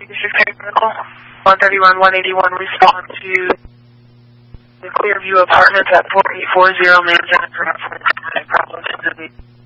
Medical 131-181 respond to the Clearview Apartments at 4840 Manhattan for problems in the